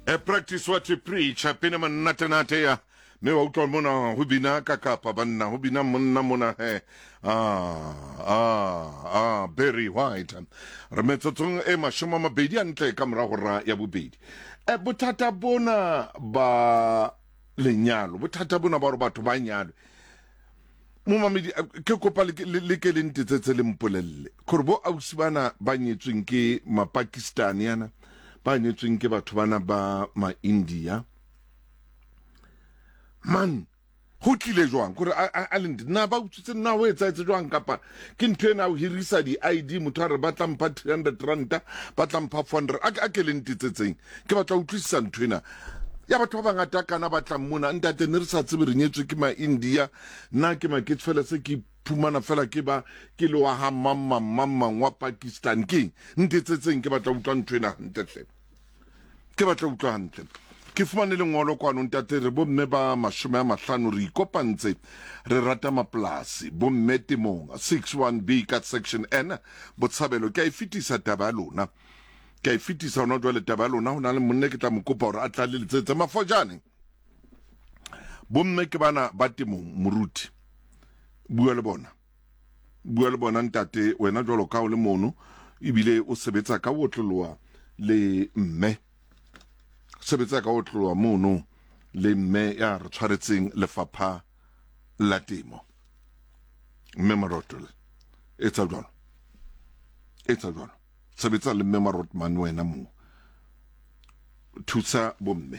A practice what you preach, a pinama natanatea. Me auto mona, hubina kakapa, banna, hubina mona he. Very white. Remetotong ema shumama bediante kamra ya bubidi. Butata bona ba lenyalo, butata bona ba robato ba nyalo. Mumamidi ke kopa le ke lentetse le mpolelle. Korbo ausibana ba nyetsweng ke ma Pakistaniana. Ba nyetsweng ke batho bana ba ma India. Man, ho tlile jwang gore a le na ba utsitse na o etsa jwang kapa ke ntwe na o hirisa di ID motho a re ba tla mpa 300 rand ba tla mpa 400 a ke lentitsetseng ke batla utlwisisa ntwena ya batho ba ngata kana ba tla mona ntate ne re sa tsebe re nyetswe ke ma India na ke ma ke fela se ke phumana fela ke ba ke le wa ha mamma wa Pakistan ke ntetsetseng ke batla utlwa ntwena ntetle ke batla utlwa hantle ke fumane le ngolo kwa ntate re bomme ba 50 re ikopantse re rata maplasi bomme temong 61B ka section N botshabelo ke a ifitisa taba lona ke a ifitisa ona jwa le taba lona hona le monne ke tla mokopa hore a tla le letsetse mafojane bomme ke bana ba temong moruti bua le bona ntate wena jwalo ka o le mono ibile o sebetsa ka wotloloa le mme sebetsa ka otlwa mono le mme ya re tshwaretseng lefapha la temo memorotol etsa jwalo sebetsa le memorot man wena mo thusa bomme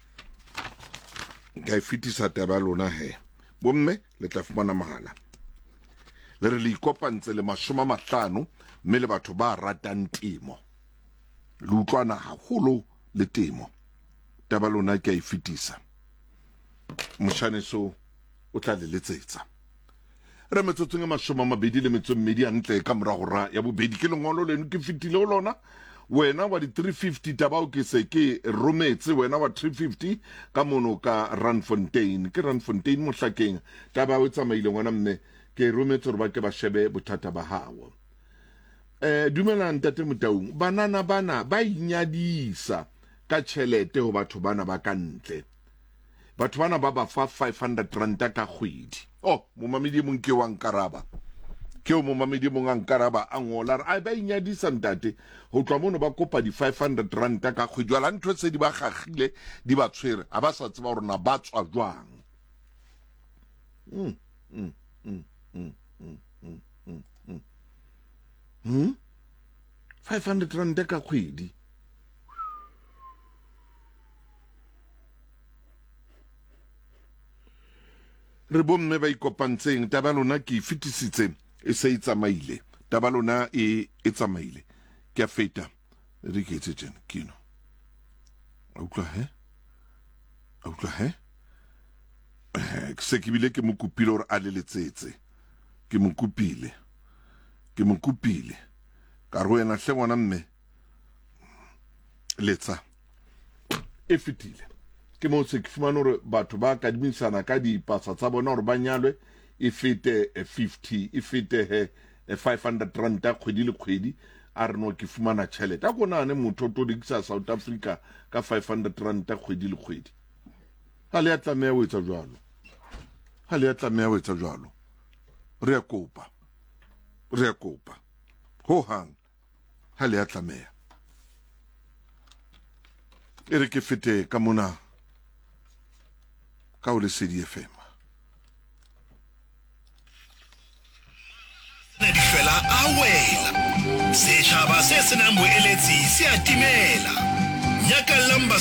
ga ifitisa taba lona he bomme le tla fumana mahala le re le ikopantse le 50 mme le batho ba ratang temo le utlwana haholo le temo taba lona ke a ifitisa moshane so o tla le letsetsa re metsotsong e 22 antle ka morago ra ya bobedi ke lengolo leno ke fitile ho lona wena wa di 350 taba o ke se ke rometse wena wa 350 ka mono ka Randfontein ke Randfontein mohlakeng taba o tsamaile ngwana mme ke rometse re ba ke ba shebe bothata ba hawo dumela ntate Motaung banana bana ba inyadisa ka tšhelete ho batho bana ba kantle batho bana ba ba fa 500 rand ka kgwedi momamedi mong ke wa nkaraba ke o momamedi mong a nkaraba a ngola a ba inyadisa ntate ho tloa mono ba kopa di 500 rand ka kgwedi wala ntho tse di ba gagile di ba tshwere a ba sa tseba hore na ba tswa jwang 500 rand ka kgwedi re bomme ba ikopantseng taba lona ke fitisitse e se itsamaile taba lona e tsamaile ke a feta re ke etse tjena kino autlwa he se ke bile ke mokupile hore a le letsetse ke mokupile ka re wena hle ngwana mme letsa e fitile ke mo se ke fumana hore batho ba kadiminsana ka dipasa tsa bona hore ba nyalwe e fete 50 e fete 500 rand kgwedi le kgwedi a re no ke fumana tšhelete a konane motho to dikisa South Africa ka 500 rand kgwedi le kgwedi ha le ya tlameha ho etsa jwalo re ya kopa ho hang ha le ya tlameha e re ke fete ka mona ka o le CDFM na di fela a wela setšhaba se senang boeletsi se a timela nyaka lamba